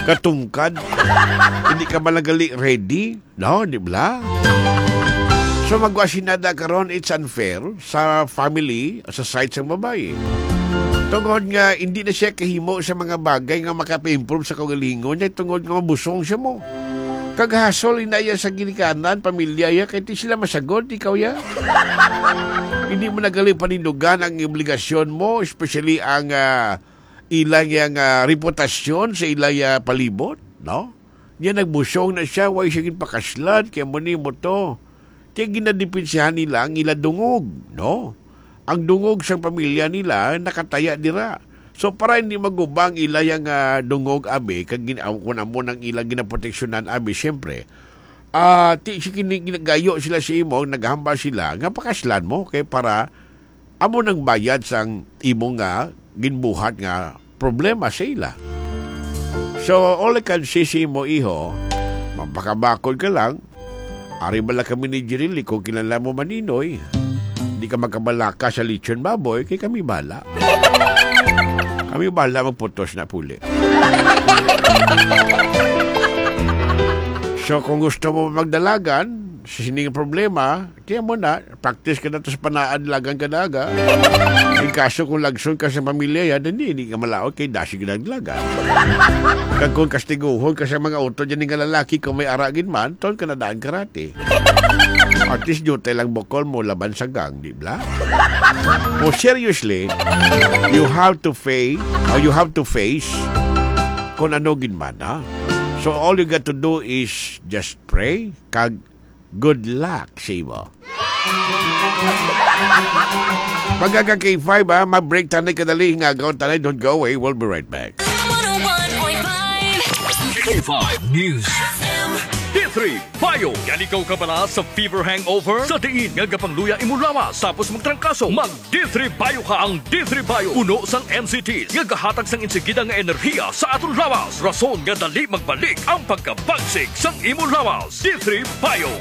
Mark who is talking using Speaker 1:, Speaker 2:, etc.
Speaker 1: katungkad. Hindi ka malagali ready. No, di ba? So magwasinada karon, it's unfair sa family, sa side sa babae. Tungod nga, hindi na siya kahimo sa mga bagay nga makapa-improve sa kagalingon niya, tungod nga mabusong siya mo. Kaghasol, inaya sa ginikanan, pamilya ya, kahit di sila masagod, ikaw ya. Hindi mo nagaling panindugan ang obligasyon mo, especially ang ilang yung reputasyon sa ilang palibot, no? Yan nagbusong na siya, way siya ginpakaslan, kaya mo ni mo to. Kaya ginadipinsihan nila ang ilang dungog, no? Ang dungog sa pamilya nila, nakataya dira. So, para hindi magubang ilang dungog, abi, kag kung mo ng ilang ginaproteksyonan, abi, siyempre, ginagayo sila sa imo, naghamba sila, nga pakaslan mo, kaya para amo nang bayad sang imo nga, ginbuhat nga, problema sa ila. So, all I can say sa imo, iho, mapakabakod ka lang, ari bala kami ni Jirili, kung kilala mo maninoy, hindi ka magkabalaka sa lechon baboy, kay kami bala. Kami bala magputos na puli. So, kung gusto mo magdalagan, sa sining problema, kaya mo na, practice ka na ito sa panaadlagan ka na aga. Yung kaso kung lagson ka sa pamilya yan, hindi ka malaot kay dasi ka naglaga. Kag kung kastiguhon ka sa mga auto dyan ng lalaki, kung may aragin man, ton ka na daan karate. At least yun lang bukol mo laban sa gang, di ba? Oh, seriously, you have to face kung ano ginman, ha? So all you got to do is just pray, kag good luck, Sibo. Pagka K5, ha? Ma-break tanay kadali, hingagaw tanay, don't go away, we'll be right back.
Speaker 2: 101.5 K5 News D3 Bayo. Yan ikaw ka bala sa fever hangover? Sa diin nga gapangluya imo lawas tapos magtrangkaso. Mag D3 Bayo ka. Ang D3 Bayo puno sang MCT nga gahatag sang insigida nga enerhiya sa aton lawas. Rason nga dali magbalik ang pagkabagsik sang imo lawas. D3 Bayo.